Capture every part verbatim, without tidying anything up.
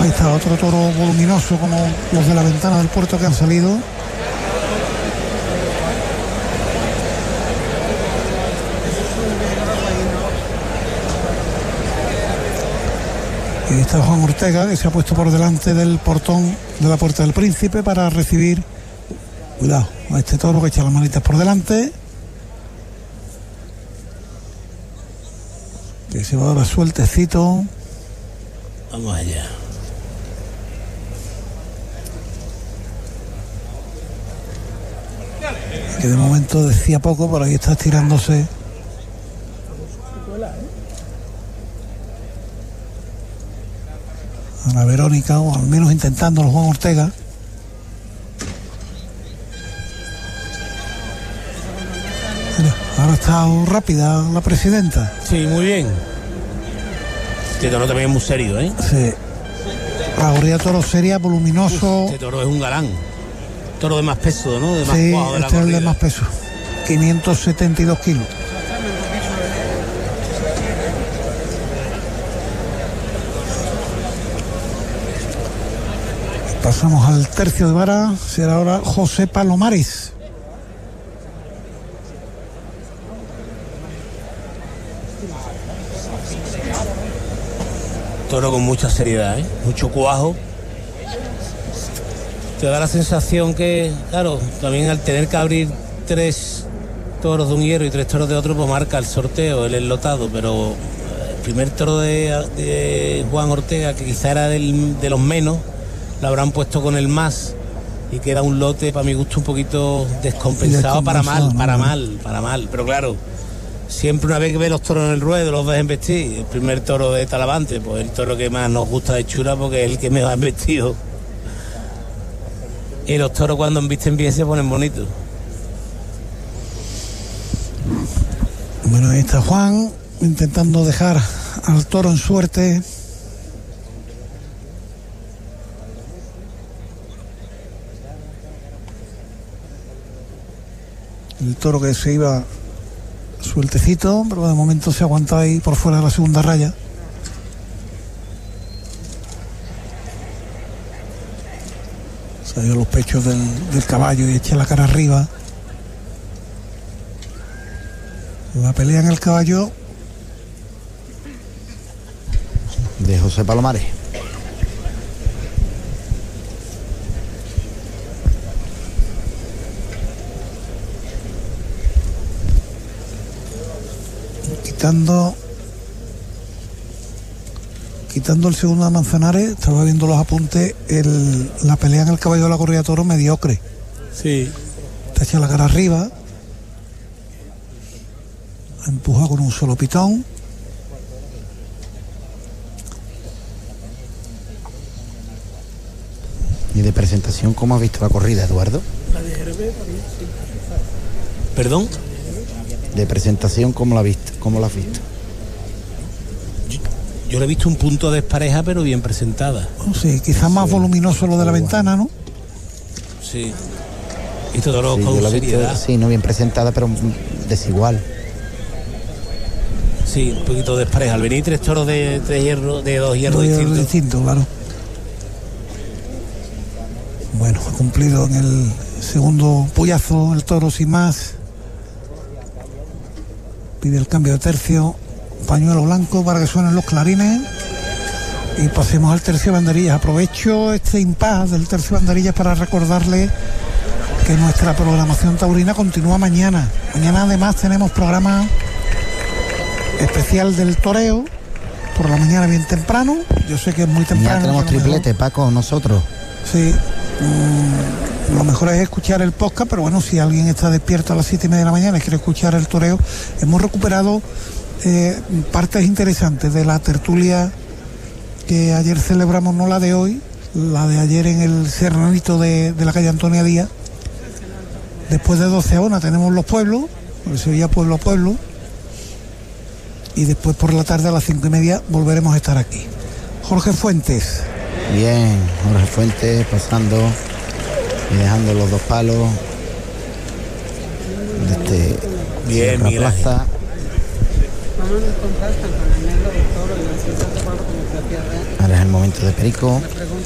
Ahí está otro toro voluminoso como los de la ventana del puerto que han salido. Y está Juan Ortega, que se ha puesto por delante del portón de la Puerta del Príncipe para recibir, cuidado, a este toro que echa las manitas por delante, que se va ahora sueltecito. Vamos allá. Que de momento decía poco, por ahí está estirándose. Ana Verónica, o al menos intentándolo Juan Ortega. Mira, ahora está rápida la presidenta. Sí, muy bien. Este toro también es muy serio, ¿eh? Sí. La corrida de toro seria, voluminoso. Uf, este toro es un galán. Toro de más peso, ¿no? De más sí, cuajo de la este es el de corrida. más peso. quinientos setenta y dos kilos. Pasamos al tercio de vara. Será ahora José Palomares. Toro con mucha seriedad, ¿eh? Mucho cuajo. Te da la sensación que, claro, también al tener que abrir tres toros de un hierro y tres toros de otro, pues marca el sorteo, el enlotado, pero el primer toro de, de Juan Ortega, que quizá era del, de los menos, lo habrán puesto con el más, y que era un lote, para mi gusto, un poquito descompensado, para mal, ¿no? para mal, para mal, pero claro, siempre una vez que ves los toros en el ruedo, los ves embestir. El primer toro de Talavante, pues el toro que más nos gusta de Chura, porque es el que me va embestido. Y los toros cuando embisten bien se ponen bonitos. Bueno, ahí está Juan intentando dejar al toro en suerte. El toro que se iba sueltecito, pero de momento se aguanta ahí por fuera de la segunda raya. Salió los pechos del, del caballo y echa la cara arriba. La pelea en el caballo de José Palomares. Quitando quitando el segundo de Manzanares, estaba viendo los apuntes, el, la pelea en el caballo de la corrida de toro mediocre. Sí. Te echa la cara arriba, empuja con un solo pitón. ¿Y de presentación cómo has visto la corrida, Eduardo? ¿Perdón? De presentación, ¿cómo la has visto? ¿Cómo la has visto? Yo, yo le he visto un punto de despareja, pero bien presentada. Oh, sí, quizás más Sí. voluminoso lo de la Oh, ventana, ¿no? Sí. Y todo lo Sí, con yo la he visto, seriedad. sí, no bien presentada, pero desigual. Sí, un poquito de despareja. Al venir tres toros de, de hierro, de dos hierros Dos hierros distintos. distintos, claro. Bueno, ha cumplido en el segundo puyazo el toro sin más. Pide el cambio de tercio, pañuelo blanco para que suenen los clarines y pasemos al tercio de banderillas. Aprovecho este impas del tercio de banderillas para recordarle que nuestra programación taurina continúa mañana. Mañana además tenemos programa especial del toreo por la mañana bien temprano. Yo sé que es muy temprano. Ya tenemos que a lo mejor- triplete, Paco, nosotros. Sí, mm, lo mejor es escuchar el podcast, pero bueno, si alguien está despierto a las siete y media de la mañana y quiere escuchar el toreo, hemos recuperado eh, partes interesantes de la tertulia que ayer celebramos, no la de hoy, la de ayer en el Serranito de, de la calle Antonia Díaz. Después de doce a una tenemos los pueblos, porque se veía pueblo a pueblo, y después por la tarde a las cinco y media volveremos a estar aquí. Jorge Fuentes. Bien, Jorge Fuentes pasando y dejando los dos palos de este Bien, Sierra Miguel Ángel. Plaza. Vamos a contrastar con el negro del toro y así se hace como se hacía. Ahora es el momento de Perico.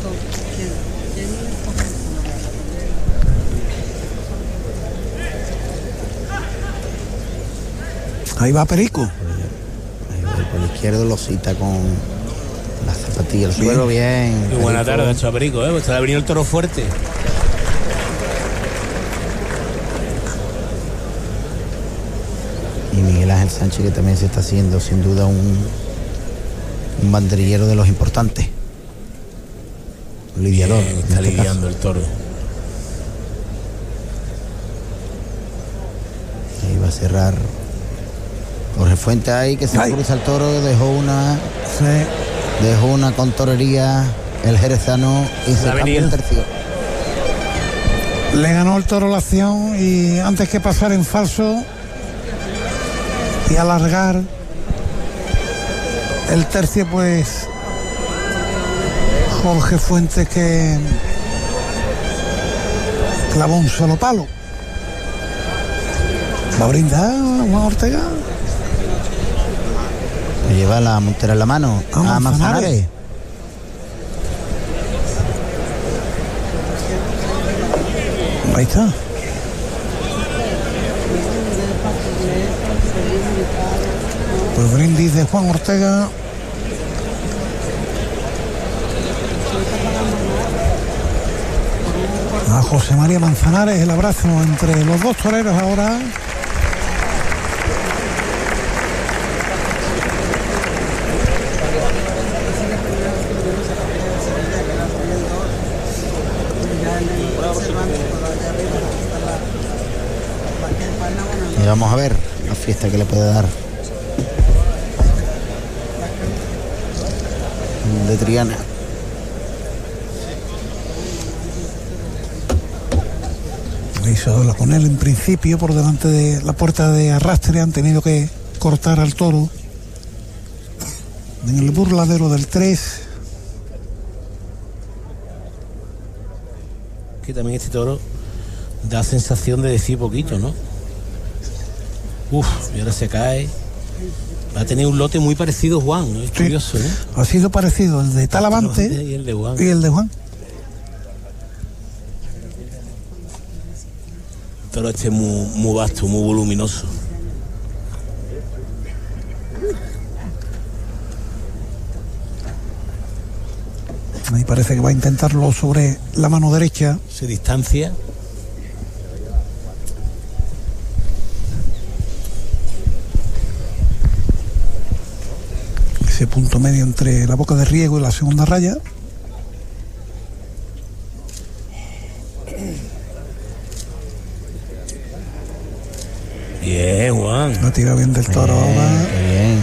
Ahí va Perico. Ahí va por la izquierda, lo cita con la zapatilla al suelo, bien. Muy buena tarde, hecho Perico, ¿eh? Pues te ha venido el toro fuerte. Y Miguel Ángel Sánchez, que también se está haciendo sin duda un, un banderillero de los importantes. Lidiador. Bien, está este lidiando caso. el toro. Ahí va a cerrar Jorge Fuentes ahí, que se Ay. cruza el toro, dejó una, Sí. dejó una con torería el jerezano y se La cambia avenida. el tercio. Le ganó el toro la acción y antes que pasar en falso y alargar el tercio, pues Jorge Fuentes que clavó un solo palo. ¿Va a brindar Juan Ortega? Le lleva la montera en la mano A a Manzanares. Manzanares. Ahí está. Pues brindis de Juan Ortega. A José María Manzanares, el abrazo entre los dos toreros ahora. Y vamos a ver la fiesta que le puede dar de Triana. Hizo habla con él en principio por delante de la puerta de arrastre. Han tenido que cortar al toro en el burladero del tres. Que también este toro da sensación de decir poquito, ¿no? Uf, y ahora se cae. Va a tener un lote muy parecido, Juan. Es Sí. curioso, ¿no? Ha sido parecido el de Talavante Y el de Juan. y el de Juan. El toro este muy, muy vasto, muy voluminoso. Ahí parece que va a intentarlo sobre la mano derecha. Se distancia. Ese punto medio entre la boca de riego y la segunda raya. Bien, Juan. La tira bien del toro Bien, ahora. qué bien.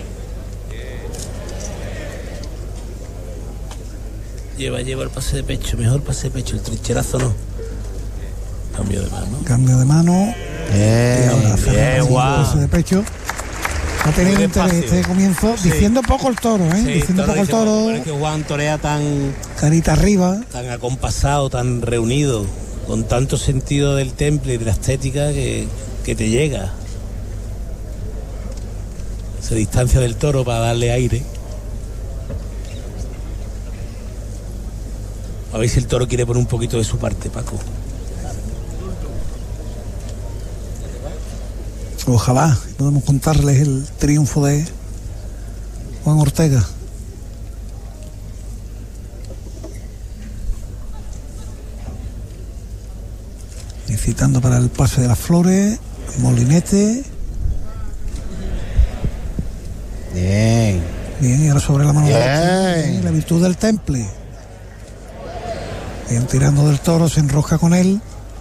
Lleva, lleva el pase de pecho. Mejor pase de pecho. El trincherazo no. Cambio de mano. Cambio de mano. Y Bien, ahora Fernando bien, guau. pase de pecho. Ha tenido Muy interés despacio. este comienzo, Sí. diciendo poco el toro, ¿eh? Sí, diciendo toro poco el dice, toro. pero es que Juan torea tan, Carita arriba. tan acompasado, tan reunido, con tanto sentido del temple y de la estética que, que te llega. Se distancia del toro para darle aire. A ver si el toro quiere poner un poquito de su parte, Paco. Ojalá podamos contarles el triunfo de Juan Ortega. Incitando para el pase de las flores. Molinete. bien. Bien, y ahora sobre la mano Bien. derecha. Bien, la virtud del temple. Bien, tirando del toro, se enrosca con él.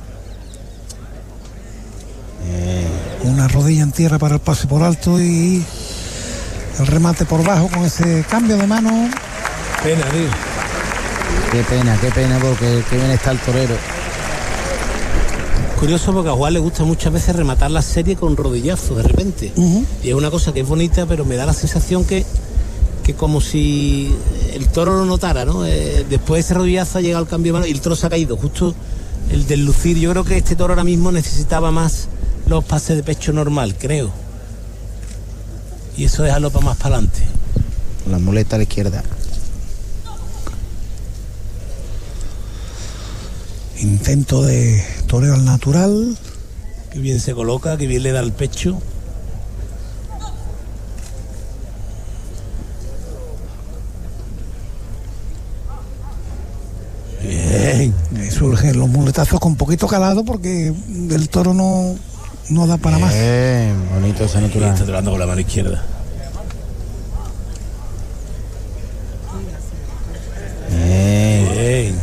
Una rodilla en tierra para el pase por alto y el remate por bajo con ese cambio de mano. Pena, tío. Qué pena, qué pena, porque qué bien está el torero. Curioso porque a Juan le gusta muchas veces rematar la serie con rodillazos de repente. Uh-huh. Y es una cosa que es bonita, pero me da la sensación que, que como si el toro lo notara, ¿no? Eh, después de ese rodillazo ha llegado el cambio de mano y el toro se ha caído. Justo el del lucir. Yo creo que este toro ahora mismo necesitaba más los pases de pecho normal, creo. Y eso dejarlo para más para adelante. La muleta a la izquierda. Intento de toreo al natural. Qué bien se coloca, qué bien le da el pecho. Bien. Y surgen los muletazos con poquito calado porque el toro no, no da para más. Bien, bonito ese natural. Está tocando con la mano izquierda. Bien. Bien.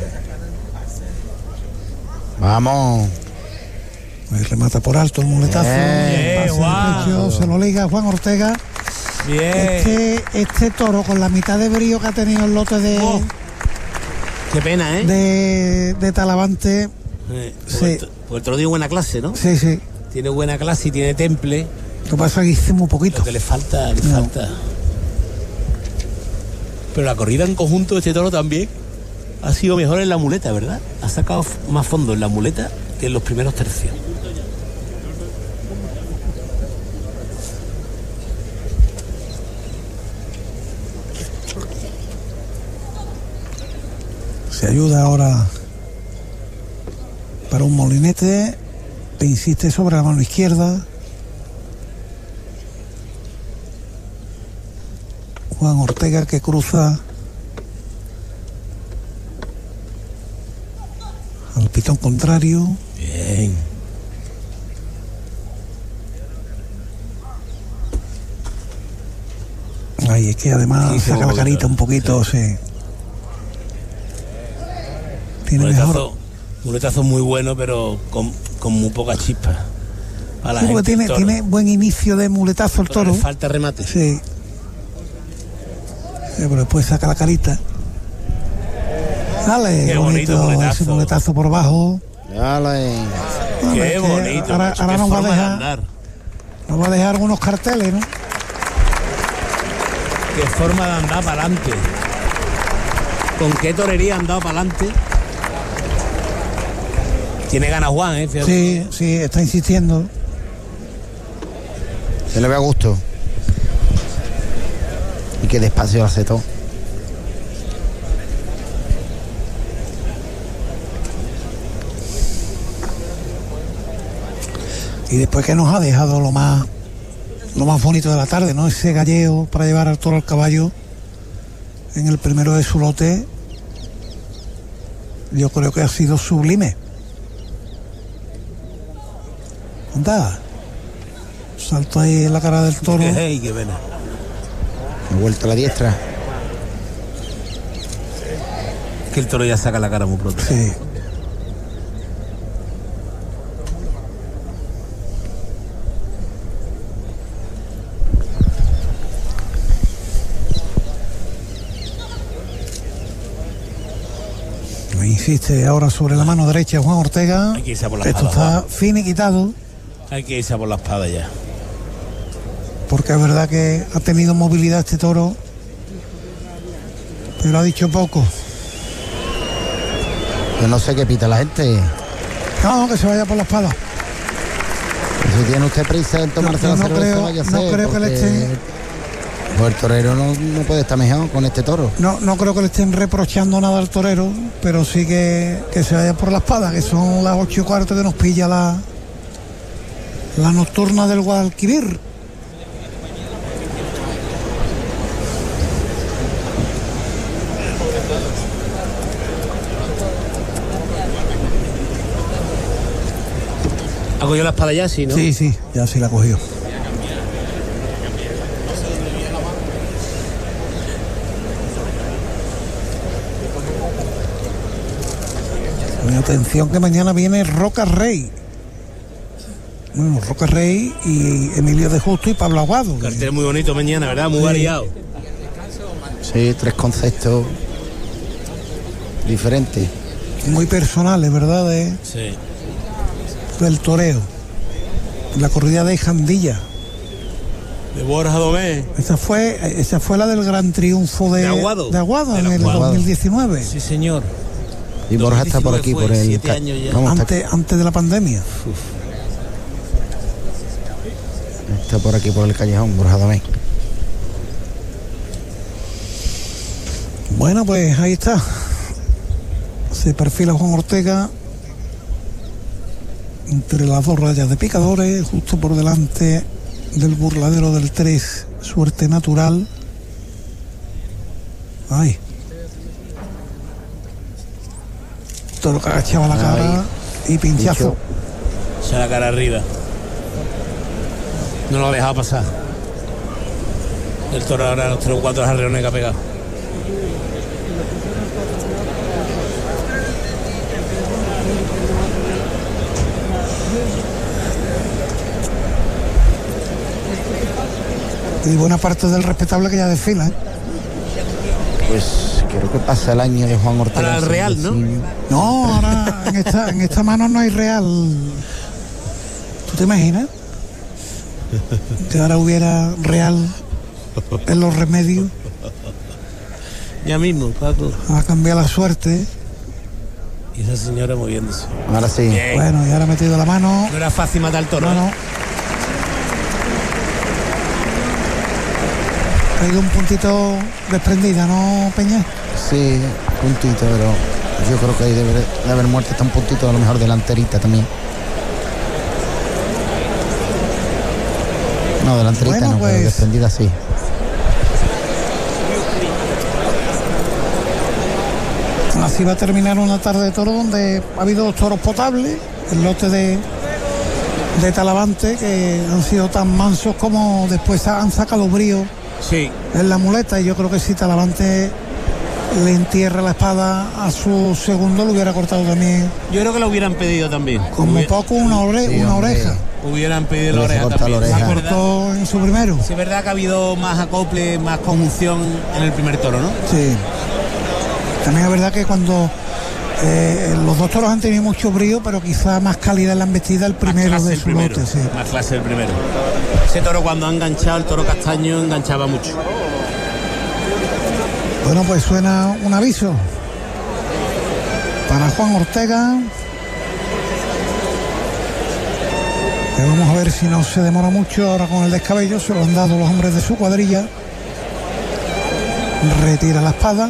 Vamos. Ahí remata por alto el muletazo. Bien, Pase guau. de pecho, se lo liga Juan Ortega. Bien. Este, este toro con la mitad de brío que ha tenido el lote de, Oh, qué pena, ¿eh? de, de Talavante. Eh, Sí. Porque el to- porque el toro tiene buena clase, ¿no? Sí, sí. Tiene buena clase y tiene temple. Lo que pasa es que hice muy poquito. Lo que le falta, le No. falta. Pero la corrida en conjunto de este toro también ha sido mejor en la muleta, ¿verdad? Ha sacado f- más fondo en la muleta que en los primeros tercios. Se ayuda ahora para un molinete. Te insiste sobre la mano izquierda. Juan Ortega que cruza al pitón contrario. Bien. Ay, es que además Sí, sí, saca un la carita poquito. un poquito, sí. Tiene mejor. Muletazo, muletazo muy bueno, pero con, con muy poca chispa. A la Sí, porque gente, tiene, el toro. tiene buen inicio de muletazo el Pero toro. le falta remate. Sí. Sí, pero después saca la carita. Dale, Qué bonito muletazo. ese muletazo por abajo. Dale. Hombre, Qué es que bonito. Ahora, macho, ahora qué nos va a forma de dejar, andar. nos va a dejar algunos carteles, ¿no? Qué forma de andar para adelante. Con qué torería ha andado para adelante. Tiene ganas Juan, ¿eh? Fíjate. Sí, sí, está insistiendo. Se le ve a gusto. Y que despacio lo hace todo. Y después que nos ha dejado lo más lo más bonito de la tarde, ¿no? Ese galleo para llevar al toro al caballo en el primero de su lote. Yo creo que ha sido sublime. Anda. Salto ahí en la cara del toro. Hey, qué pena. Vuelta a la diestra. Que el toro ya saca la cara muy pronto. Sí. Me insiste ahora sobre la mano derecha Juan Ortega. Hay que irse a por la Esto espada, está finiquitado, Hay que irse a por la espada ya. porque es verdad que ha tenido movilidad este toro, pero ha dicho poco. Yo no sé qué pita la gente. No, que se vaya por la espada. Si tiene usted prisa en tomarse Yo la no cerveza, creo- vaya a no ser, creo que le porque, estén- pues el torero no, no puede estar mejor con este toro. No, no creo que le estén reprochando nada al torero, pero sí que, que se vaya por la espada, que son las ocho y cuarto que nos pilla la, la nocturna del Guadalquivir. ¿Ha cogido la espada ya? Sí, ¿no? Sí, sí, ya sí la cogió. Muy atención que mañana viene Roca Rey. Bueno, Roca Rey y Emilio de Justo y Pablo Aguado. Cartel muy bonito mañana, ¿verdad? Muy Sí. variado. Sí, tres conceptos diferentes. Muy personales, ¿verdad? De, Sí. del toreo. La corrida de Jandilla. De Borja Domé. Esa fue, esa fue la del gran triunfo de, De Aguado. de Aguado De en el Aguado. dos mil diecinueve. Sí, señor. Y Borja está por aquí, fue, por el. siete ca- años ya. Vamos, está, Antes, antes de la pandemia. está por aquí, por el callejón, Borja Domé. Bueno, pues ahí está. Se perfila Juan Ortega entre las dos rayas de picadores, justo por delante del burladero del tres, Suerte Natural. Ay, todo lo que agachaba la cara. Ay. Y pinchazo. Echa la cara arriba. No lo ha dejado pasar. El toro ahora los tres o cuatro jarreones que ha pegado. Y buena parte del respetable que ya desfila, ¿eh? Pues creo que pasa el año de Juan Ortega. Para el Real, ¿no? No, ahora en esta, en esta mano no hay Real. ¿Tú te imaginas? Que ahora hubiera Real en los remedios. Ya mismo, Paco. A cambiar la suerte. Y esa señora moviéndose. Ahora sí. Bien. Bueno, ya le ha metido la mano. No era fácil matar al toro. No, no. Ha ido un puntito desprendida, ¿no, Peña? Sí, puntito, pero yo creo que ahí debe de haber muerto hasta un puntito, a lo mejor delanterita también. No, delanterita Bueno, no, pues, pero desprendida sí. Así va a terminar una tarde de toro donde ha habido dos toros potables, el lote de, de Talavante, que han sido tan mansos como después han sacado brío Sí. en la muleta, y yo creo que si Talavante le entierra la espada a su segundo, lo hubiera cortado también. Yo creo que lo hubieran pedido también. Como Hubiera, poco una, ore Sí, una hombre. oreja. hubieran pedido la Hubiese oreja cortado también. la La oreja. Sí, es verdad. cortó en su primero. Sí, es verdad que ha habido más acople, más conjunción en el primer toro, ¿no? Sí. También es verdad que cuando eh, los dos toros han tenido mucho brío, pero quizá más calidad en la embestida el primero Más clase de el su primero, lote. Sí. Más clase el primero. Ese toro cuando ha enganchado, el toro castaño enganchaba mucho. Bueno, pues suena un aviso para Juan Ortega. Que vamos a ver si no se demora mucho ahora con el descabello. Se lo han dado los hombres de su cuadrilla. Retira la espada.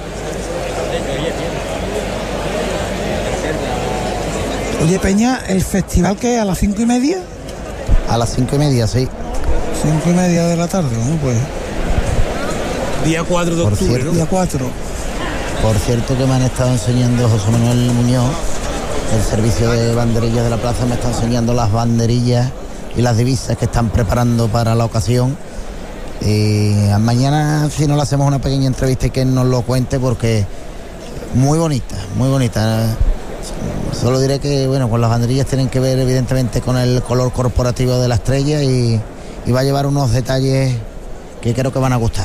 Oye, Peña, el festival que a las cinco y media. A las cinco y media, sí. Cinco y media de la tarde, bueno, pues Día cuatro de Por octubre, cierto. ¿no? día cuatro. Por cierto que me han estado enseñando José Manuel Muñoz, el servicio de banderillas de la plaza, me está enseñando las banderillas y las divisas que están preparando para la ocasión. Y mañana, si no le hacemos una pequeña entrevista y que nos lo cuente, porque muy bonita, muy bonita. Solo diré que, bueno, pues las banderillas tienen que ver evidentemente con el color corporativo de la estrella y, y va a llevar unos detalles que creo que van a gustar.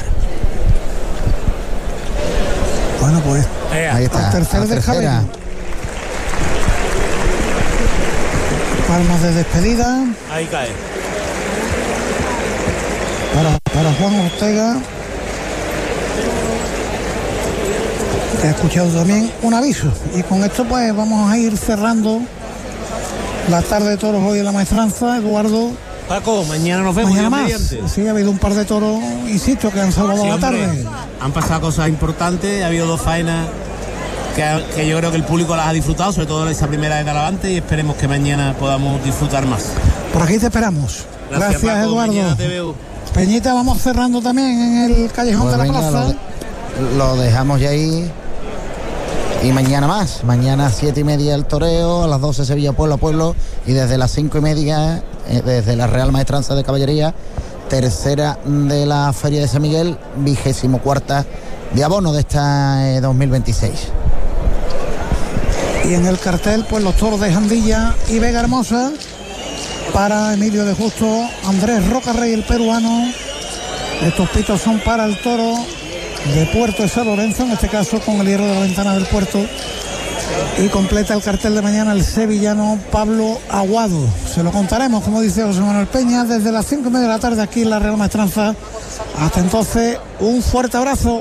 Bueno, pues Ea. Ahí está, al tercer a la tercera. descabello. Palmas de despedida Ahí cae. para, para Juan Ortega, que ha escuchado también un aviso. Y con esto pues vamos a ir cerrando la tarde de toros hoy en la Maestranza. Eduardo, Paco, mañana nos vemos. mañana Dios más. mediante. Sí, ha habido un par de toros, insisto, que han salvado Sí, la hombre, tarde. han pasado cosas importantes, ha habido dos faenas que, que yo creo que el público las ha disfrutado, sobre todo esa primera de Talavante, y esperemos que mañana podamos disfrutar más. Por aquí te esperamos. Gracias, Paco, Eduardo. mañana te veo. Peñita, vamos cerrando también en el callejón Pues de la venga, plaza. lo, lo dejamos ya ahí. Y mañana más, mañana a siete y media el toreo, a las doce Sevilla Pueblo a Pueblo, y desde las cinco y media, eh, desde la Real Maestranza de Caballería, tercera de la Feria de San Miguel, vigésimo cuarta de abono de esta eh, dos mil veintiséis. Y en el cartel, pues los toros de Jandilla y Vega Hermosa para Emilio de Justo, Andrés Rocarrey, el peruano. Estos pitos son para el toro de Puerto de San Lorenzo, en este caso con el hierro de la ventana del puerto. Y completa el cartel de mañana el sevillano Pablo Aguado. Se lo contaremos, como dice José Manuel Peña, desde las cinco y media de la tarde aquí en la Real Maestranza. Hasta entonces, un fuerte abrazo.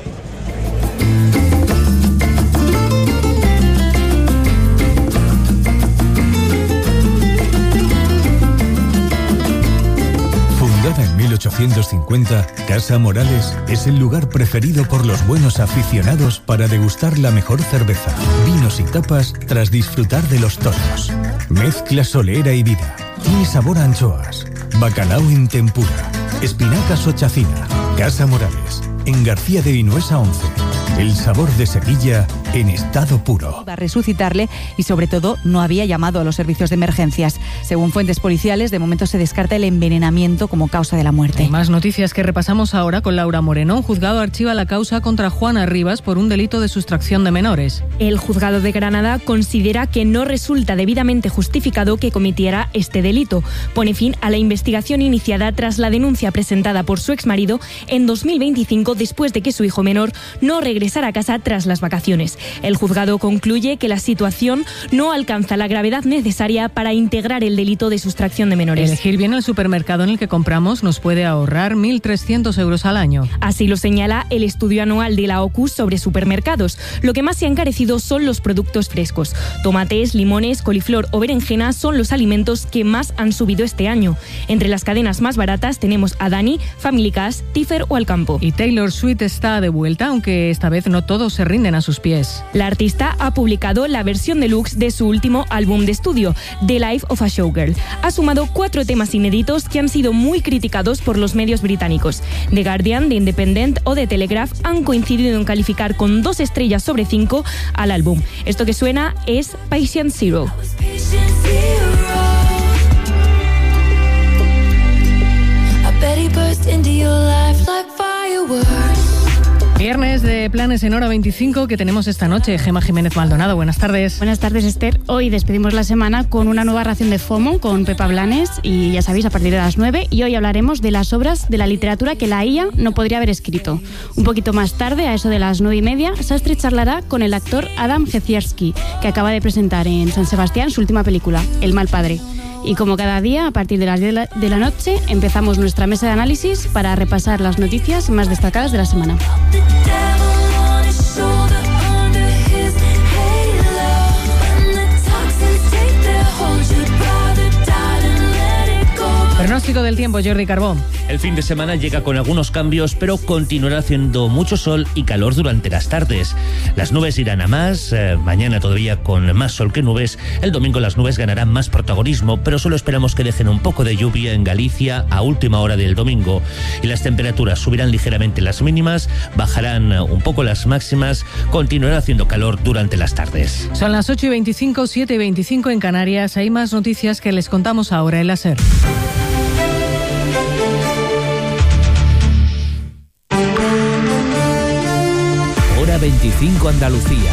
Fundada en mil ochocientos ochocientos cincuenta, Casa Morales es el lugar preferido por los buenos aficionados para degustar la mejor cerveza, vinos y tapas tras disfrutar de los toros. Mezcla solera y vida. Tiene sabor a anchoas, bacalao en tempura, espinacas o chacina. Casa Morales, en García de Vinuesa once. El sabor de Sevilla en estado puro. Iba a resucitarle y sobre todo no había llamado a los servicios de emergencias. Según fuentes policiales, de momento se descarta el envenenamiento como causa de la muerte. Y más noticias que repasamos ahora con Laura Moreno. Un juzgado archiva la causa contra Juana Rivas por un delito de sustracción de menores. El juzgado de Granada considera que no resulta debidamente justificado que cometiera este delito. Pone fin a la investigación iniciada tras la denuncia presentada por su exmarido en dos mil veinticinco después de que su hijo menor no regresara a casa tras las vacaciones. El juzgado concluye que la situación no alcanza la gravedad necesaria para integrar el delito de sustracción de menores. Elegir bien el supermercado en el que compramos nos puede ahorrar mil trescientos euros al año. Así lo señala el estudio anual de la O C U sobre supermercados. Lo que más se ha encarecido son los productos frescos. Tomates, limones, coliflor o berenjena son los alimentos que más han subido este año. Entre las cadenas más baratas tenemos a Dani, Family Cash, Tifer o Alcampo. Y Taylor Swift está de vuelta, aunque esta vez no todos se rinden a sus pies. La artista ha publicado la versión deluxe de su último álbum de estudio, The Life of a Showgirl. Ha sumado cuatro temas inéditos que han sido muy criticados por los medios británicos. The Guardian, The Independent o The Telegraph han coincidido en calificar con dos estrellas sobre cinco al álbum. Esto que suena es Patient Zero. Viernes de planes en Hora veinticinco que tenemos esta noche. Gema Jiménez Maldonado, buenas tardes. Buenas tardes, Esther. Hoy despedimos la semana con una nueva ración de FOMO con Pepa Blanes y ya sabéis, a partir de las nueve. Y hoy hablaremos de las obras de la literatura que la I A no podría haber escrito. Un poquito más tarde, a eso de las nueve y media, Sastre charlará con el actor Adam Jezierski, que acaba de presentar en San Sebastián su última película, El mal padre. Y como cada día, a partir de las diez de la noche, empezamos nuestra mesa de análisis para repasar las noticias más destacadas de la semana. Pronóstico del tiempo, Jordi Carbó. El fin de semana llega con algunos cambios, pero continuará haciendo mucho sol y calor durante las tardes. Las nubes irán a más, eh, mañana todavía con más sol que nubes. El domingo las nubes ganarán más protagonismo, pero solo esperamos que dejen un poco de lluvia en Galicia a última hora del domingo. Y las temperaturas subirán ligeramente las mínimas, bajarán un poco las máximas, continuará haciendo calor durante las tardes. Son las ocho y veinticinco, siete y veinticinco en Canarias. Hay más noticias que les contamos ahora en la SER. Hora veinticinco Andalucía.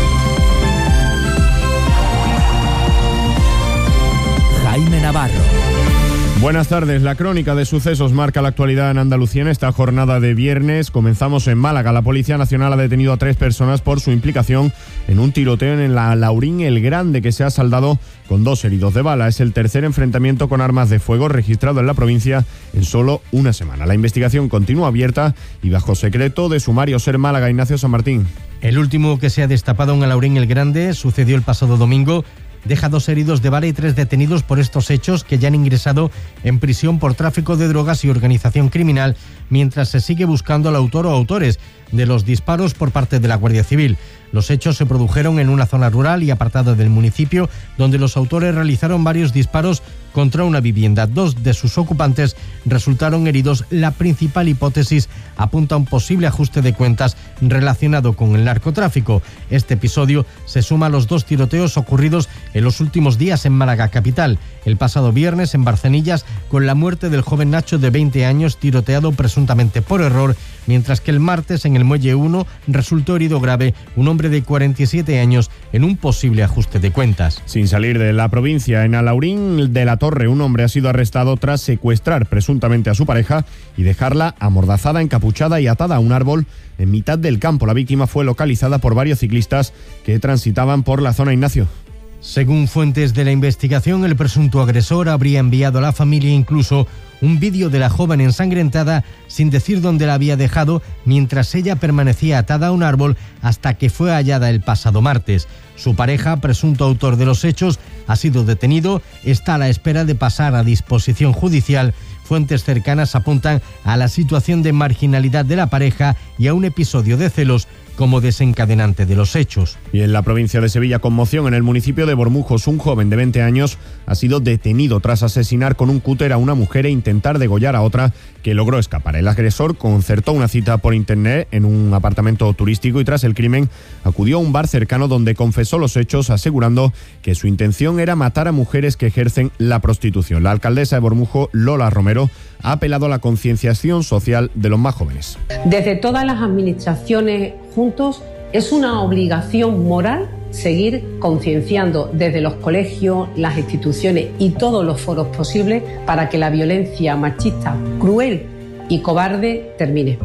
Jaime Navarro. Buenas tardes. La crónica de sucesos marca la actualidad en Andalucía en esta jornada de viernes. Comenzamos en Málaga. La Policía Nacional ha detenido a tres personas por su implicación en un tiroteo en la Laurín el Grande, que se ha saldado con dos heridos de bala. Es el tercer enfrentamiento con armas de fuego registrado en la provincia en solo una semana. La investigación continúa abierta y bajo secreto de sumario. SER Málaga, Ignacio San Martín. El último que se ha destapado en Laurín el Grande sucedió el pasado domingo. Deja dos heridos de bala y tres detenidos por estos hechos, que ya han ingresado en prisión por tráfico de drogas y organización criminal, mientras se sigue buscando al autor o autores de los disparos por parte de la Guardia Civil. Los hechos se produjeron en una zona rural y apartada del municipio, donde los autores realizaron varios disparos contra una vivienda. Dos de sus ocupantes resultaron heridos. La principal hipótesis apunta a un posible ajuste de cuentas relacionado con el narcotráfico. Este episodio se suma a los dos tiroteos ocurridos en los últimos días en Málaga capital. El pasado viernes en Barcenillas, con la muerte del joven Nacho de veinte años, tiroteado presuntamente por error, mientras que el martes en el Muelle uno resultó herido grave un hombre de cuarenta y siete años en un posible ajuste de cuentas. Sin salir de la provincia, en Alaurín de la Torre, un hombre ha sido arrestado tras secuestrar presuntamente a su pareja y dejarla amordazada, encapuchada y atada a un árbol en mitad del campo. La víctima fue localizada por varios ciclistas que transitaban por la zona. Ignacio. Según fuentes de la investigación, el presunto agresor habría enviado a la familia incluso un vídeo de la joven ensangrentada sin decir dónde la había dejado, mientras ella permanecía atada a un árbol hasta que fue hallada el pasado martes. Su pareja, presunto autor de los hechos, ha sido detenido, está a la espera de pasar a disposición judicial Fuentes cercanas apuntan a la situación de marginalidad de la pareja y a un episodio de celos como desencadenante de los hechos. Y en la provincia de Sevilla, conmoción en el municipio de Bormujos. Un joven de veinte años ha sido detenido tras asesinar con un cúter a una mujer e intentar degollar a otra que logró escapar. El agresor concertó una cita por internet en un apartamento turístico y tras el crimen acudió a un bar cercano donde confesó los hechos, asegurando que su intención era matar a mujeres que ejercen la prostitución. La alcaldesa de Bormujos, Lola Romero, ha apelado a la concienciación social de los más jóvenes. Desde todas las administraciones juntos es una obligación moral seguir concienciando desde los colegios, las instituciones y todos los foros posibles para que la violencia machista, cruel y cobarde termine.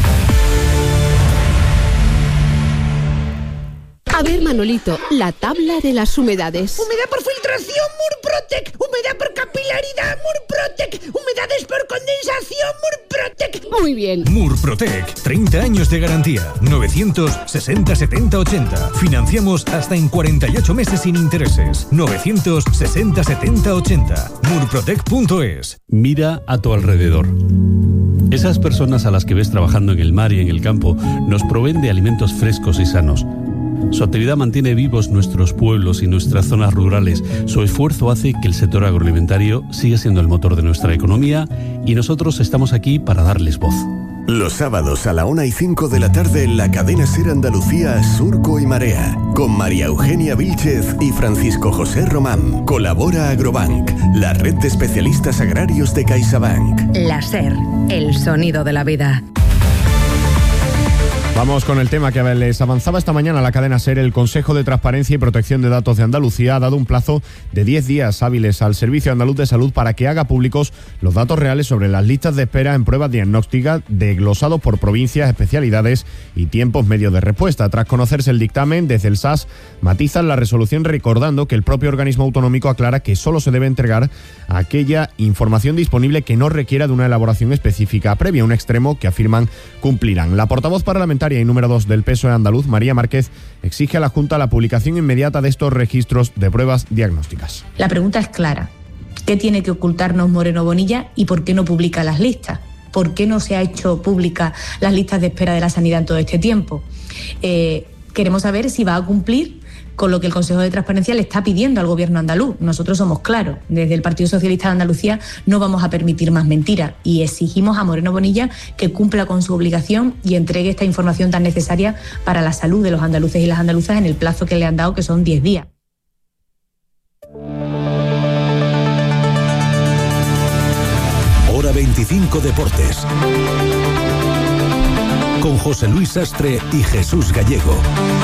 A ver, Manolito, la tabla de las humedades. Humedad por filtración, Murprotec. Humedad por capilaridad, Murprotec. Humedades por condensación, Murprotec. Muy bien. Murprotec, treinta años de garantía. novecientos sesenta setenta ochenta. Financiamos hasta en cuarenta y ocho meses sin intereses. novecientos sesenta setenta ochenta. murprotec punto es. Mira a tu alrededor. Esas personas a las que ves trabajando en el mar y en el campo nos proveen de alimentos frescos y sanos. Su actividad mantiene vivos nuestros pueblos y nuestras zonas rurales. Su esfuerzo hace que el sector agroalimentario siga siendo el motor de nuestra economía y nosotros estamos aquí para darles voz. Los sábados a la una y cinco de la tarde en la cadena SER Andalucía, Surco y Marea, con María Eugenia Vílchez y Francisco José Román. Colabora Agrobank, la red de especialistas agrarios de CaixaBank. La SER, el sonido de la vida. Vamos con el tema que les avanzaba esta mañana la cadena SER. El Consejo de Transparencia y Protección de Datos de Andalucía ha dado un plazo de diez días hábiles al Servicio Andaluz de Salud para que haga públicos los datos reales sobre las listas de espera en pruebas diagnósticas desglosados por provincias, especialidades y tiempos medios de respuesta. Tras conocerse el dictamen, desde el S A S matizan la resolución recordando que el propio organismo autonómico aclara que solo se debe entregar aquella información disponible que no requiera de una elaboración específica previa, un extremo que afirman cumplirán. La portavoz parlamentaria y número dos del P S O E andaluz, María Márquez, exige a la Junta la publicación inmediata de estos registros de pruebas diagnósticas. La pregunta es clara. ¿Qué tiene que ocultarnos Moreno Bonilla y por qué no publica las listas? ¿Por qué no se ha hecho pública las listas de espera de la sanidad en todo este tiempo? Eh, queremos saber si va a cumplir con lo que el Consejo de Transparencia le está pidiendo al gobierno andaluz. Nosotros somos claros, desde el Partido Socialista de Andalucía no vamos a permitir más mentiras y exigimos a Moreno Bonilla que cumpla con su obligación y entregue esta información tan necesaria para la salud de los andaluces y las andaluzas en el plazo que le han dado, que son diez días. Hora veinticinco Deportes. Con José Luis Sastre y Jesús Gallego.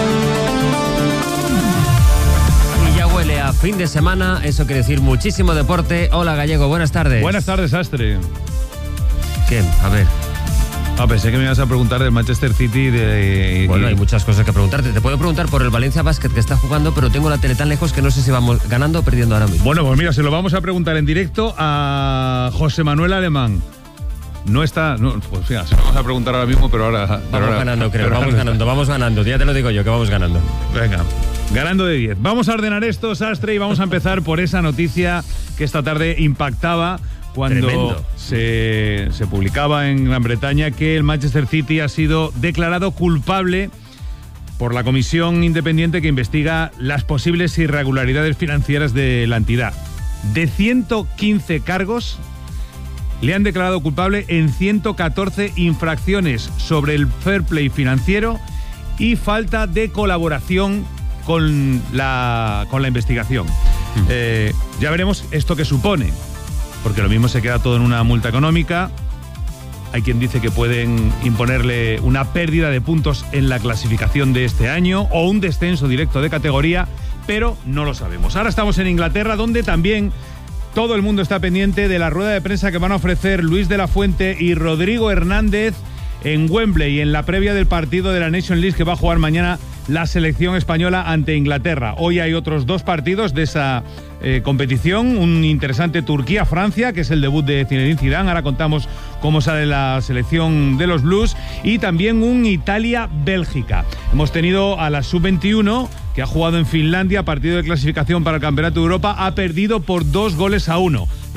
Huele a fin de semana, eso quiere decir muchísimo deporte. Hola Gallego, buenas tardes. Buenas tardes, Astre. ¿Quién? A ver. Ah, pensé que me ibas a preguntar del Manchester City. De, y, bueno, hay muchas cosas que preguntarte. Te puedo preguntar por el Valencia Basket que está jugando, pero tengo la tele tan lejos que no sé si vamos ganando o perdiendo ahora mismo. Bueno, pues mira, se lo vamos a preguntar en directo a José Manuel Alemán. No está, no, pues mira, se lo vamos a preguntar ahora mismo, pero ahora... Vamos pero ahora, ganando, creo, pero vamos ahora ganando, vamos ganando. Ya te lo digo yo, que vamos ganando. Venga, ganando de diez. Vamos a ordenar esto, Sastre, y vamos a empezar por esa noticia que esta tarde impactaba cuando se, se publicaba en Gran Bretaña que el Manchester City ha sido declarado culpable por la comisión independiente que investiga las posibles irregularidades financieras de la entidad. De ciento quince cargos, le han declarado culpable en ciento catorce infracciones sobre el fair play financiero y falta de colaboración con la, con la investigación. Mm. Eh, ya veremos esto qué supone, porque lo mismo se queda todo en una multa económica. Hay quien dice que pueden imponerle una pérdida de puntos en la clasificación de este año o un descenso directo de categoría, pero no lo sabemos. Ahora estamos en Inglaterra, donde también todo el mundo está pendiente de la rueda de prensa que van a ofrecer Luis de la Fuente y Rodrigo Hernández en Wembley, en la previa del partido de la Nations League que va a jugar mañana la selección española ante Inglaterra. Hoy hay otros dos partidos de esa eh, competición, un interesante Turquía-Francia, que es el debut de Zinedine Zidane, ahora contamos cómo sale la selección de los Blues, y también un Italia-Bélgica. Hemos tenido a la sub veintiuno, que ha jugado en Finlandia, partido de clasificación para el Campeonato de Europa, ha perdido por dos goles a uno.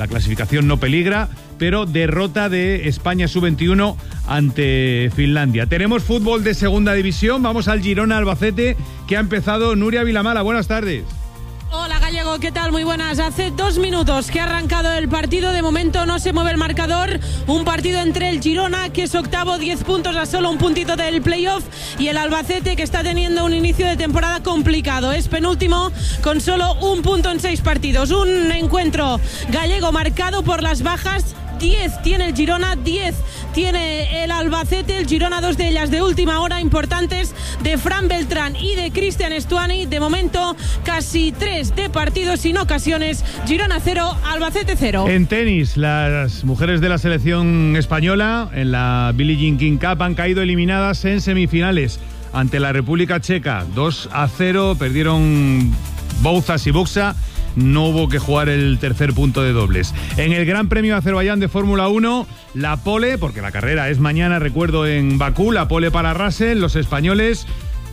La clasificación no peligra, pero derrota de España sub veintiuno ante Finlandia. Tenemos fútbol de segunda división. Vamos al Girona Albacete, que ha empezado Nuria Vilamala. Buenas tardes. Hola Gallego, ¿qué tal? Muy buenas. Hace dos minutos que ha arrancado el partido. De momento no se mueve el marcador. Un partido entre el Girona, que es octavo, diez puntos a solo un puntito del playoff, y el Albacete, que está teniendo un inicio de temporada complicado. Es penúltimo con solo un punto en seis partidos. Un encuentro gallego marcado por las bajas. diez tiene el Girona, diez tiene el Albacete. El Girona, dos de ellas de última hora, importantes, de Fran Beltrán y de Cristian Estuani. De momento, casi tres de partidos sin ocasiones. Girona cero, Albacete cero. En tenis, las mujeres de la selección española en la Billie Jean King Cup han caído eliminadas en semifinales ante la República Checa. dos a cero, perdieron Bouzas y Buxa. No hubo que jugar el tercer punto de dobles. En el Gran Premio de Azerbaiyán de Fórmula uno, la pole, porque la carrera es mañana, recuerdo, en Bakú, la pole para Russell, los españoles,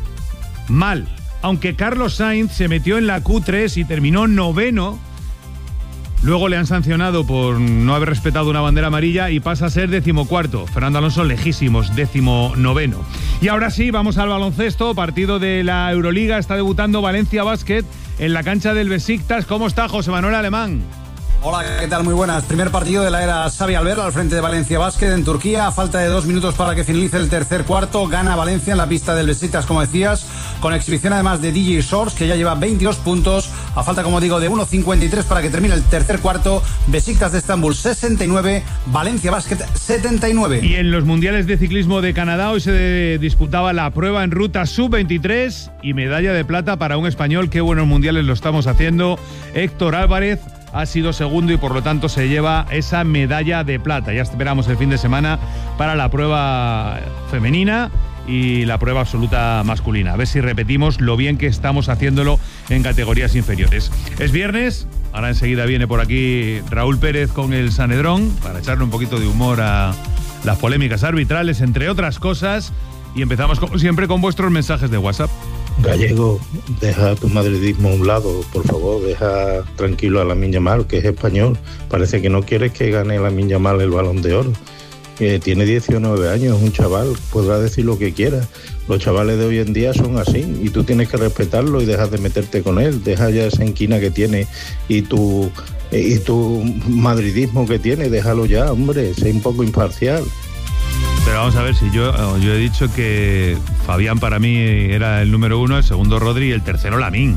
mal. Aunque Carlos Sainz se metió en la Q tres y terminó noveno, luego le han sancionado por no haber respetado una bandera amarilla y pasa a ser decimocuarto. Fernando Alonso lejísimos, décimo noveno. Y ahora sí, vamos al baloncesto, partido de la Euroliga. Está debutando Valencia Basket en la cancha del Besiktas. ¿Cómo está José Manuel Alemán? Hola, ¿qué tal? Muy buenas. Primer partido de la era Xavi Alberto al frente de Valencia Basket en Turquía. A falta de dos minutos para que finalice el tercer cuarto, gana Valencia en la pista del Besiktas, como decías, con exhibición además de D J Source, que ya lleva veintidós puntos. A falta, como digo, de uno cincuenta y tres para que termine el tercer cuarto. Besiktas de Estambul sesenta y nueve, Valencia Basket setenta y nueve. Y en los mundiales de ciclismo de Canadá hoy se disputaba la prueba en ruta sub veintitrés y medalla de plata para un español. Qué buenos mundiales lo estamos haciendo. Héctor Álvarez ha sido segundo y por lo tanto se lleva esa medalla de plata. Ya esperamos el fin de semana para la prueba femenina y la prueba absoluta masculina. A ver si repetimos lo bien que estamos haciéndolo en categorías inferiores. Es viernes, ahora enseguida viene por aquí Raúl Pérez con el Sanedrón para echarle un poquito de humor a las polémicas arbitrales, entre otras cosas. Y empezamos, como siempre, con vuestros mensajes de WhatsApp. Gallego, deja tu madridismo a un lado, por favor, deja tranquilo a Lamine Yamal, que es español. Parece que no quieres que gane Lamine Yamal el Balón de Oro. Eh, tiene diecinueve años, es un chaval, podrá decir lo que quiera. Los chavales de hoy en día son así y tú tienes que respetarlo y dejar de meterte con él. Deja ya esa inquina que tiene y tu, y tu madridismo que tiene, déjalo ya, hombre, sé un poco imparcial. Pero vamos a ver, si yo, yo he dicho que Fabián para mí era el número uno, el segundo Rodri y el tercero Lamine.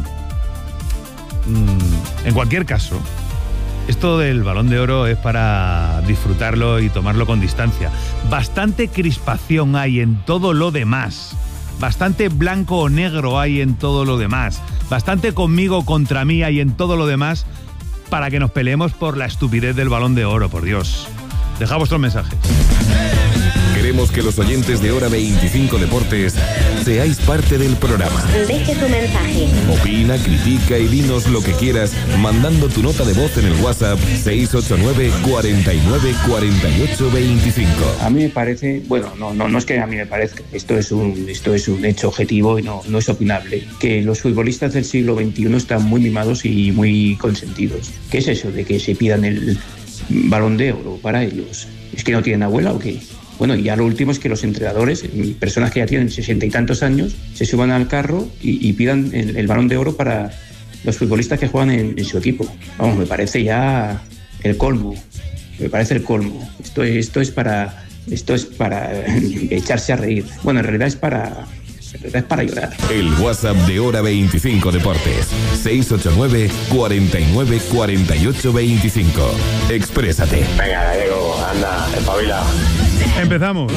Mm, en cualquier caso, esto del Balón de Oro es para disfrutarlo y tomarlo con distancia. Bastante crispación hay en todo lo demás. Bastante blanco o negro hay en todo lo demás. Bastante conmigo contra mí hay en todo lo demás para que nos peleemos por la estupidez del Balón de Oro, por Dios. Deja vuestros mensajes. Queremos que los oyentes de Hora veinticinco Deportes seáis parte del programa. Deje tu mensaje. Opina, critica y dinos lo que quieras mandando tu nota de voz en el WhatsApp seis ocho nueve, cuarenta y nueve, cuarenta y ocho, veinticinco. A mí me parece, bueno, no, no, no es que a mí me parezca, esto es un, esto es un hecho objetivo y no, no es opinable, que los futbolistas del siglo veintiuno están muy mimados y muy consentidos. ¿Qué es eso de que se pidan el Balón de Oro para ellos? ¿Es que no tienen abuela o qué? Bueno, y ya lo último es que los entrenadores, personas que ya tienen sesenta y tantos años, se suban al carro y, y pidan el, el Balón de Oro para los futbolistas que juegan en, en su equipo. Vamos, me parece ya el colmo. Me parece el colmo. Esto, esto es para, esto es para echarse a reír. Bueno, en realidad es para... En realidad es para llorar. El WhatsApp de Hora veinticinco Deportes. seis ocho nueve, cuarenta y nueve, cuarenta y ocho, veinticinco. Exprésate. Venga, Gallego, anda, espabila. Empezamos.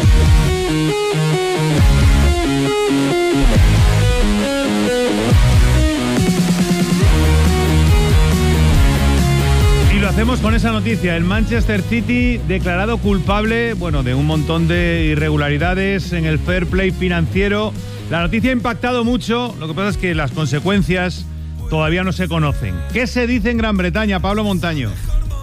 Y lo hacemos con esa noticia. El Manchester City declarado culpable, bueno, de un montón de irregularidades en el fair play financiero. La noticia ha impactado mucho, lo que pasa es que las consecuencias todavía no se conocen. ¿Qué se dice en Gran Bretaña, Pablo Montaño?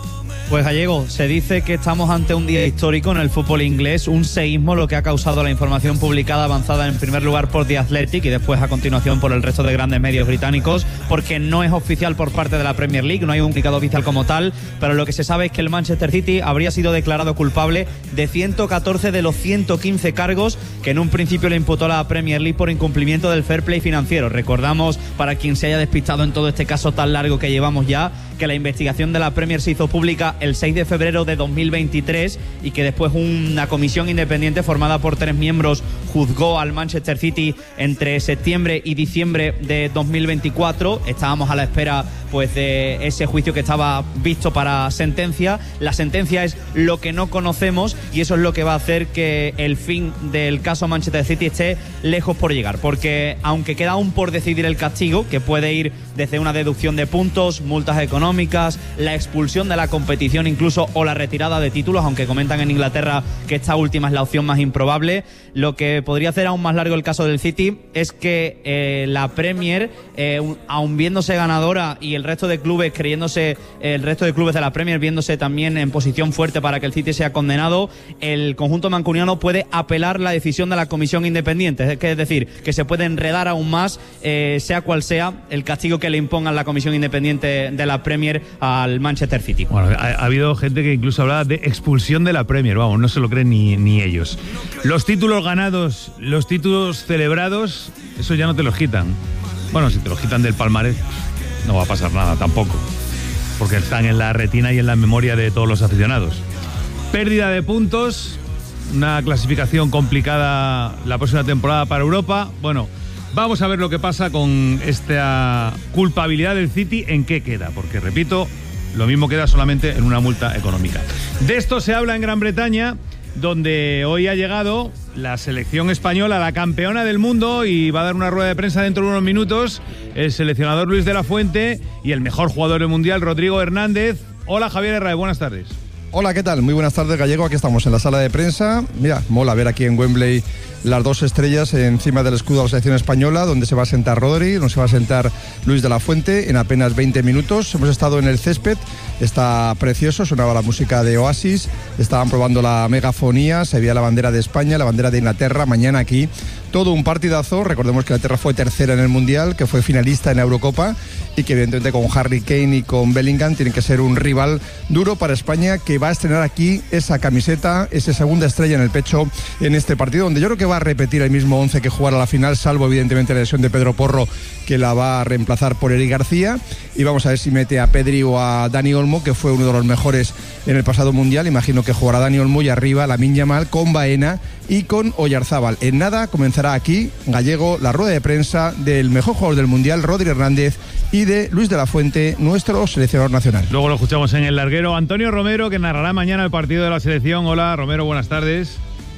Pues Gallego, se dice que estamos ante un día histórico en el fútbol inglés, un seísmo, lo que ha causado la información publicada avanzada en primer lugar por The Athletic y después a continuación por el resto de grandes medios británicos, porque no es oficial por parte de la Premier League, no hay un comunicado oficial como tal, pero lo que se sabe es que el Manchester City habría sido declarado culpable de ciento catorce de los ciento quince cargos que en un principio le imputó la Premier League por incumplimiento del fair play financiero. Recordamos, para quien se haya despistado en todo este caso tan largo que llevamos ya, que la investigación de la Premier se hizo pública el seis de febrero de dos mil veintitrés y que después una comisión independiente formada por tres miembros juzgó al Manchester City entre septiembre y diciembre de dos mil veinticuatro. Estábamos a la espera pues de ese juicio que estaba visto para sentencia. La sentencia es lo que no conocemos y eso es lo que va a hacer que el fin del caso Manchester City esté lejos por llegar, porque aunque queda aún por decidir el castigo, que puede ir desde una deducción de puntos, multas económicas, la expulsión de la competición incluso o la retirada de títulos, aunque comentan en Inglaterra que esta última es la opción más improbable, lo que podría hacer aún más largo el caso del City es que eh, la Premier, eh, aun viéndose ganadora y el resto de clubes creyéndose, el resto de clubes de la Premier viéndose también en posición fuerte para que el City sea condenado, el conjunto mancuniano puede apelar la decisión de la comisión independiente, es decir, que se puede enredar aún más, eh, sea cual sea el castigo que le impongan la comisión independiente de la Premier al Manchester City. Bueno, ha, ha habido gente que incluso hablaba de expulsión de la Premier, vamos, no se lo creen ni, ni ellos. Los títulos ganados, los títulos celebrados, eso ya no te los quitan. Bueno, si te los quitan del palmarés, no va a pasar nada tampoco, porque están en la retina y en la memoria de todos los aficionados. Pérdida de puntos, una clasificación complicada la próxima temporada para Europa. Bueno, vamos a ver lo que pasa con esta culpabilidad del City, en qué queda, porque repito, lo mismo queda solamente en una multa económica. De esto se habla en Gran Bretaña, donde hoy ha llegado la selección española, la campeona del mundo, y va a dar una rueda de prensa dentro de unos minutos el seleccionador Luis de la Fuente y el mejor jugador del mundial, Rodrigo Hernández. Hola, Javier Herrera, buenas tardes. Hola, ¿qué tal? Muy buenas tardes, Gallego. Aquí estamos en la sala de prensa. Mira, mola ver aquí en Wembley las dos estrellas encima del escudo de la selección española, donde se va a sentar Rodri, donde se va a sentar Luis de la Fuente en apenas veinte minutos. Hemos estado en el césped, está precioso, sonaba la música de Oasis, estaban probando la megafonía, se veía la bandera de España, la bandera de Inglaterra. Mañana aquí todo un partidazo. Recordemos que Inglaterra fue tercera en el Mundial, que fue finalista en la Eurocopa y que evidentemente con Harry Kane y con Bellingham tiene que ser un rival duro para España, que va a estrenar aquí esa camiseta, esa segunda estrella en el pecho en este partido, donde yo creo que va a repetir el mismo once que jugará la final, salvo evidentemente la lesión de Pedro Porro, que la va a reemplazar por Eric García, y vamos a ver si mete a Pedri o a Dani Olmo, que fue uno de los mejores en el pasado Mundial. Imagino que jugará Dani Olmo y arriba Lamine Yamal con Baena y con Oyarzábal. En nada comenzará aquí, Gallego, la rueda de prensa del mejor jugador del Mundial, Rodri Hernández, y de Luis de la Fuente, nuestro seleccionador nacional. Luego lo escuchamos en el larguero. Antonio Romero, que narrará mañana el partido de la selección. Hola, Romero, buenas tardes.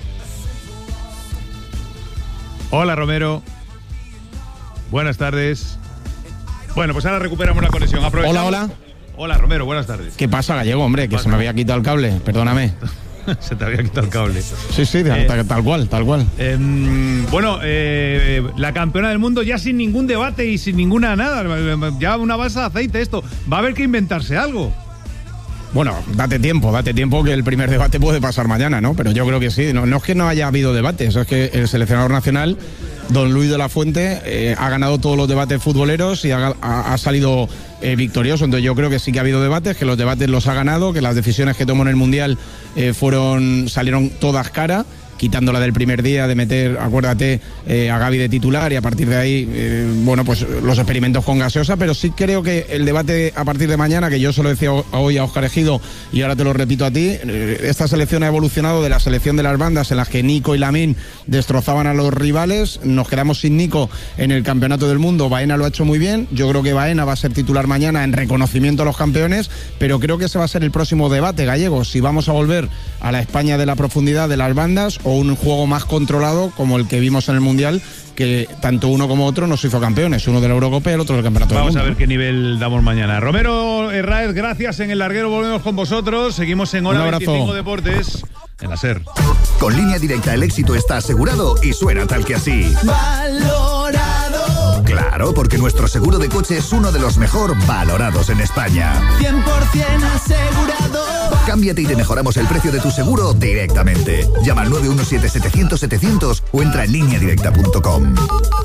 Hola, Romero. Buenas tardes. Bueno, pues ahora recuperamos la conexión. Aprovechamos. Hola, hola. Hola, Romero, buenas tardes. ¿Qué pasa, Gallego, hombre? Que se me había quitado el cable, perdóname. Se te había quitado el cable. Sí, sí, eh, tal, tal cual, tal cual. Eh, bueno, eh, la campeona del mundo ya sin ningún debate y sin ninguna nada. Ya una balsa de aceite esto. Va a haber que inventarse algo. Bueno, date tiempo, date tiempo, que el primer debate puede pasar mañana, ¿no? Pero yo creo que sí. No, no es que no haya habido debates, es que el seleccionador nacional, don Luis de la Fuente, eh, ha ganado todos los debates futboleros y ha, ha, ha salido eh, victorioso. Entonces yo creo que sí que ha habido debates, que los debates los ha ganado, que las decisiones que tomó en el Mundial eh, fueron salieron todas caras, quitándola del primer día de meter, acuérdate, eh, a Gavi de titular, y a partir de ahí, eh, bueno, pues los experimentos con gaseosa. Pero sí creo que el debate a partir de mañana, que yo se lo decía hoy a Óscar Ejido y ahora te lo repito a ti, eh, esta selección ha evolucionado de la selección de las bandas en las que Nico y Lamine destrozaban a los rivales. Nos quedamos sin Nico en el Campeonato del Mundo. Baena lo ha hecho muy bien. Yo creo que Baena va a ser titular mañana en reconocimiento a los campeones, pero creo que ese va a ser el próximo debate, Gallego, si vamos a volver a la España de la profundidad de las bandas o un juego más controlado como el que vimos en el Mundial, que tanto uno como otro nos hizo campeones, uno de la Eurocopa y el otro del Campeonato Vamos del Mundo. Vamos a ver qué nivel damos mañana. Romero Herráez, gracias. En el larguero volvemos con vosotros. Seguimos en Hora veinticinco Deportes en la SER. Con Línea Directa el éxito está asegurado y suena tal que así. Valorado. Claro. Claro, porque nuestro seguro de coche es uno de los mejor valorados en España. cien por ciento asegurado. Cámbiate y te mejoramos el precio de tu seguro directamente. Llama al nueve uno siete setecientos setecientos o entra en línea directa punto com.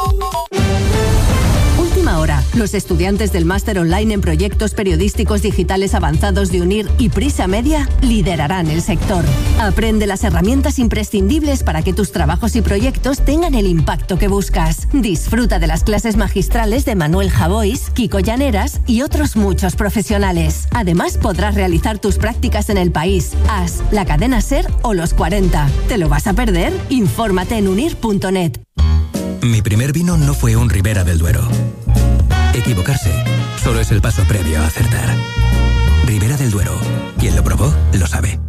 Última hora. Los estudiantes del máster online en proyectos periodísticos digitales avanzados de UNIR y Prisa Media liderarán el sector. Aprende las herramientas imprescindibles para que tus trabajos y proyectos tengan el impacto que buscas. Disfruta de las clases magistrales de Manuel Javois, Kiko Llaneras y otros muchos profesionales. Además, podrás realizar tus prácticas en el país, A S, la cadena SER o los cuarenta. ¿Te lo vas a perder? Infórmate en unir punto net. Mi primer vino no fue un Ribera del Duero. Equivocarse solo es el paso previo a acertar. Ribera del Duero. Quien lo probó, lo sabe.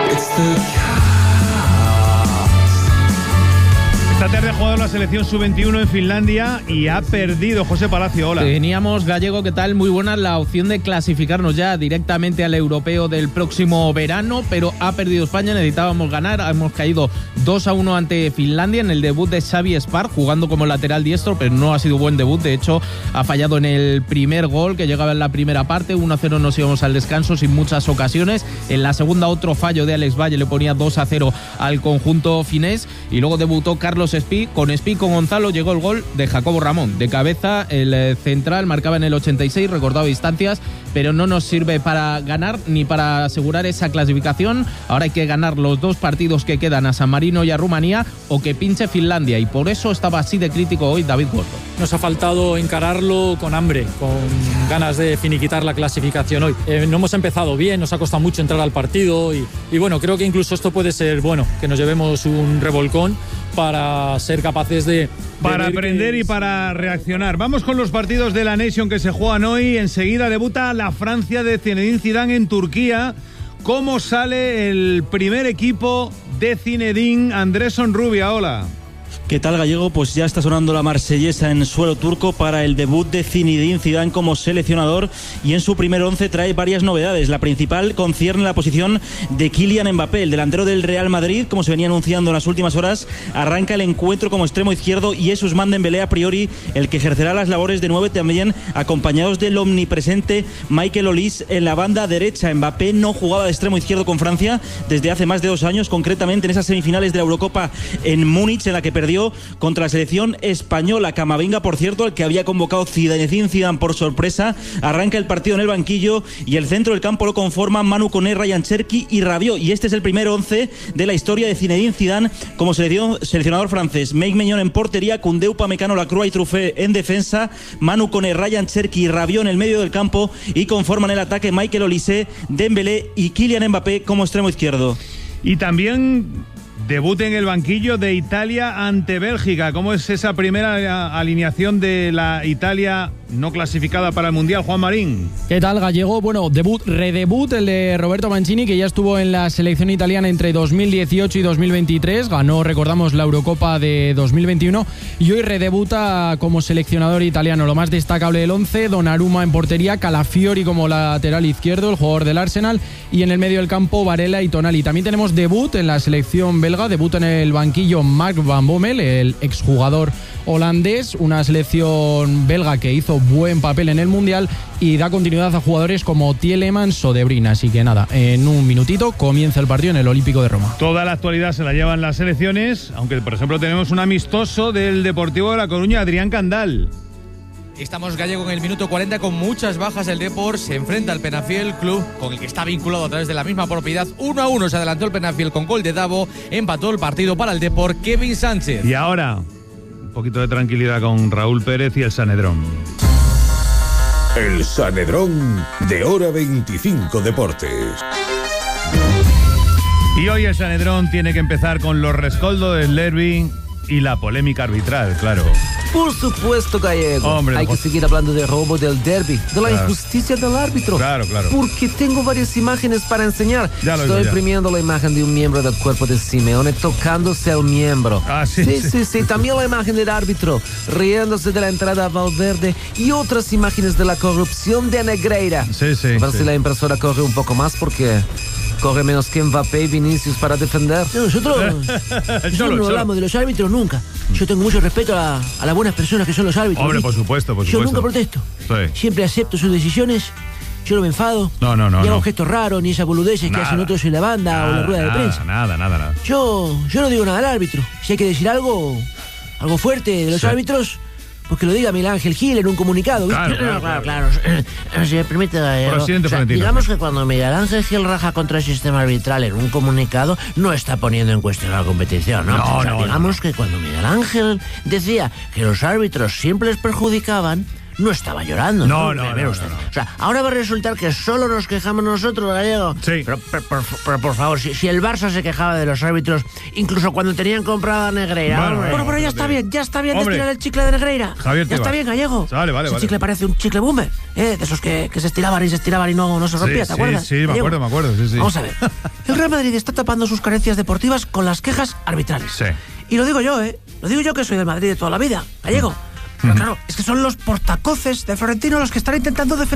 Esta tarde ha jugado la selección sub veintiuno en Finlandia y ha perdido. José Palacio, hola. Teníamos, Gallego, ¿qué tal? Muy buena la opción de clasificarnos ya directamente al europeo del próximo verano, pero ha perdido España, necesitábamos ganar. Hemos caído dos a uno ante Finlandia en el debut de Xavi Espar, jugando como lateral diestro, pero no ha sido buen debut. De hecho, ha fallado en el primer gol que llegaba en la primera parte. uno a cero nos íbamos al descanso sin muchas ocasiones. En la segunda, otro fallo de Alex Valle le ponía dos a cero al conjunto finés. Y luego debutó Carlos Espí. Con Espí, con Gonzalo, llegó el gol de Jacobo Ramón. De cabeza, el central marcaba en el ochenta y seis, recortaba distancias, pero no nos sirve para ganar ni para asegurar esa clasificación. Ahora hay que ganar los dos partidos que quedan a San Marino y a Rumanía, o que pinche Finlandia, y por eso estaba así de crítico hoy David Gordo. Nos ha faltado encararlo con hambre, con ganas de finiquitar la clasificación hoy. Eh, no hemos empezado bien, nos ha costado mucho entrar al partido y, y bueno, creo que incluso esto puede ser bueno, que nos llevemos un revolcón para ser capaces de... Para aprender que... y para reaccionar. Vamos con los partidos de la Nation que se juegan hoy. Enseguida debuta la Francia de Zinedine Zidane en Turquía. ¿Cómo sale el primer equipo de Zinedine? Andrés Sonrubia, hola. ¿Qué tal, Gallego? Pues ya está sonando la marsellesa en suelo turco para el debut de Zinedine Zidane como seleccionador, y en su primer once trae varias novedades. La principal concierne la posición de Kylian Mbappé, el delantero del Real Madrid, como se venía anunciando en las últimas horas. Arranca el encuentro como extremo izquierdo y es Ousmane Dembélé a priori el que ejercerá las labores de nueve, también acompañados del omnipresente Michael Olise en la banda derecha. Mbappé no jugaba de extremo izquierdo con Francia desde hace más de dos años, concretamente en esas semifinales de la Eurocopa en Múnich, en la que perdió contra la selección española. Camavinga, por cierto, el que había convocado Zinedine Zidane por sorpresa, arranca el partido en el banquillo, y el centro del campo lo conforman Manu Koné, Ryan Cherki y Rabiot, y este es el primer once de la historia de Zinedine Zidane como seleccionador francés. Mike Maignan en portería, Koundé, Upamecano, Lacroix y Truffet en defensa, Manu Koné, Ryan Cherki y Rabiot en el medio del campo, y conforman el ataque Michael Olise, Dembélé y Kylian Mbappé como extremo izquierdo. Y también debut en el banquillo de Italia ante Bélgica. ¿Cómo es esa primera alineación de la Italia no clasificada para el Mundial, Juan Marín? ¿Qué tal, Gallego? Bueno, debut, redebut el de Roberto Mancini, que ya estuvo en la selección italiana entre dos mil dieciocho y dos mil veintitrés, ganó, recordamos, la Eurocopa de dos mil veintiuno, y hoy redebuta como seleccionador italiano. Lo más destacable del once: Donnarumma en portería, Calafiori como lateral izquierdo, el jugador del Arsenal, y en el medio del campo Varela y Tonali. También tenemos debut en la selección belga, debut en el banquillo Mark Van Bommel, el exjugador holandés, una selección belga que hizo buen papel en el Mundial y da continuidad a jugadores como Tielemans o De Bruyne. Así que nada, en un minutito comienza el partido en el Olímpico de Roma. Toda la actualidad se la llevan las selecciones, aunque por ejemplo tenemos un amistoso del Deportivo de La Coruña, Adrián Candal. Estamos, Gallego, en el minuto cuarenta con muchas bajas. El Depor se enfrenta al Penafiel, club con el que está vinculado a través de la misma propiedad. uno a uno se adelantó el Penafiel con gol de Davo, empató el partido para el Depor Kevin Sánchez. Y ahora, un poquito de tranquilidad con Raúl Pérez y el Sanedrón. El Sanedrón de Hora veinticinco Deportes. Y hoy el Sanedrón tiene que empezar con los rescoldos del derbi y la polémica arbitral, claro. Por supuesto, Gallego. Hombre, hay que seguir hablando de robo del derbi, de la claro. injusticia del árbitro. Claro, claro. Porque tengo varias imágenes para enseñar. Ya lo Estoy digo, imprimiendo la imagen de un miembro del cuerpo de Simeone tocándose el miembro. Ah, sí, sí, sí. sí, sí. También la imagen del árbitro riéndose de la entrada a Valverde y otras imágenes de la corrupción de Negreira. Sí, sí. A ver sí. si la impresora corre un poco más, porque corre menos que Mbappé y Vinicius para defender. Nosotros, nosotros no hablamos de los árbitros nunca. Yo tengo mucho respeto a, a las buenas personas que son los árbitros. Hombre, ¿viste? por supuesto, por Yo supuesto. nunca protesto. Sí. Siempre acepto sus decisiones. Yo no me enfado. No, no, no. Ni hago no. gestos raros, ni esas boludeces que Nada. hacen otros en la banda Nada, o en la rueda de nada, prensa. Nada, nada, nada. Yo, yo no digo nada al árbitro. Si hay que decir algo, algo fuerte de los Sí. árbitros, pues que lo diga Miguel Ángel Gil en un comunicado, ¿viste? Claro, No, claro, claro. Si me permite, Gallego, Presidente o sea, Florentino. digamos que cuando Miguel Ángel Gil raja contra el sistema arbitral en un comunicado, no está poniendo en cuestión la competición, ¿no? No, O sea, no, digamos no. que cuando Miguel Ángel decía que los árbitros siempre les perjudicaban, no estaba llorando. No, No, no, Ve- ve no, usted. no, no. O sea, ahora va a resultar que solo nos quejamos nosotros, Gallego. Sí. Pero, pero, pero, pero, por favor, si, si el Barça se quejaba de los árbitros, incluso cuando tenían comprada a Negreira. Bueno, hombre. bueno, pero ya pero está que- bien, ya está bien de Hombre. estirar el chicle de Negreira. Javier ya está Tebas. bien, Gallego. Vale, vale, Ese vale. chicle parece un chicle boomer, ¿eh? De esos que, que se estiraban y se estiraban y no, no se rompía, Sí, ¿te sí, acuerdas? sí, me Gallego? acuerdo, me acuerdo, sí, sí. Vamos a ver. El Real Madrid está tapando sus carencias deportivas con las quejas arbitrales. Sí. Y lo digo yo, ¿eh? Lo digo yo que soy del Madrid de toda la vida, Gallego. Pero claro, es que son los portacoces de Florentino los que están intentando defender